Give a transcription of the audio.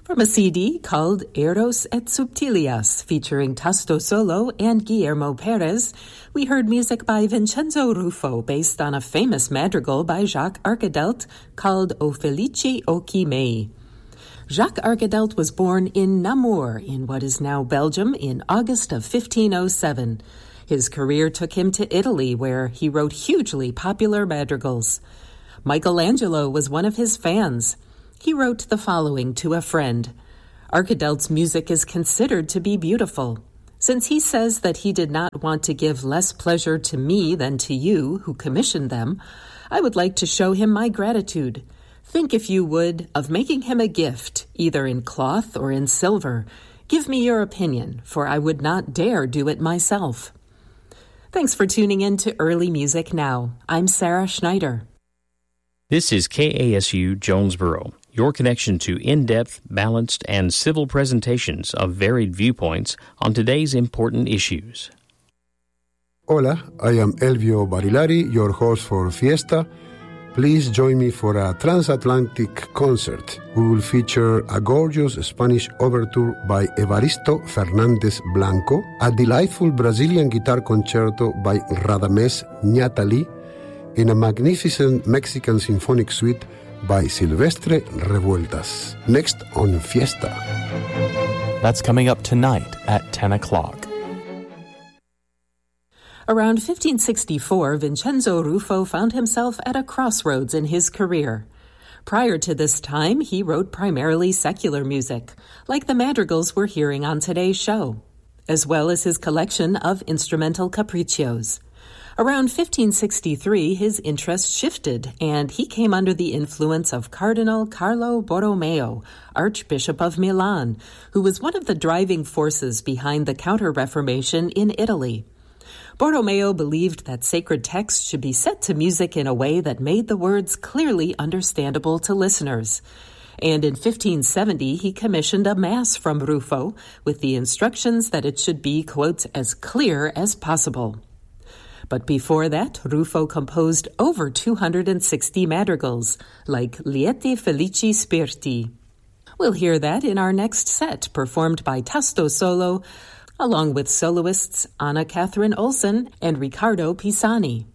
From a CD called Eros et Subtilias, featuring Tasto Solo and Guillermo Perez, we heard music by Vincenzo Ruffo based on a famous madrigal by Jacques Arcadelt called O Felici Occhi Mei. Jacques Arcadelt was born in Namur, in what is now Belgium, in August of 1507. His career took him to Italy, where he wrote hugely popular madrigals. Michelangelo was one of his fans. He wrote the following to a friend. Arcadelt's music is considered to be beautiful. Since he says that he did not want to give less pleasure to me than to you, who commissioned them, I would like to show him my gratitude. Think, if you would, of making him a gift, either in cloth or in silver. Give me your opinion, for I would not dare do it myself. Thanks for tuning in to Early Music Now. I'm Sarah Schneider. This is KASU Jonesboro, your connection to in-depth, balanced, and civil presentations of varied viewpoints on today's important issues. Hola, I am Elvio Barilari, your host for Fiesta. Please join me for a transatlantic concert. We will feature a gorgeous Spanish overture by Evaristo Fernández Blanco, a delightful Brazilian guitar concerto by Radamés Ñatali, and a magnificent Mexican symphonic suite by Silvestre Revueltas. Next on Fiesta. That's coming up tonight at 10 o'clock. Around 1564, Vincenzo Ruffo found himself at a crossroads in his career. Prior to this time, he wrote primarily secular music, like the madrigals we're hearing on today's show, as well as his collection of instrumental capriccios. Around 1563, his interest shifted, and he came under the influence of Cardinal Carlo Borromeo, Archbishop of Milan, who was one of the driving forces behind the Counter-Reformation in Italy. Borromeo believed that sacred texts should be set to music in a way that made the words clearly understandable to listeners. And in 1570, he commissioned a mass from Ruffo with the instructions that it should be, quote, as clear as possible. But before that, Ruffo composed over 260 madrigals, like Lieti Felici Spiriti. We'll hear that in our next set, performed by Tasto Solo, along with soloists Anna Catherine Olsen and Riccardo Pisani.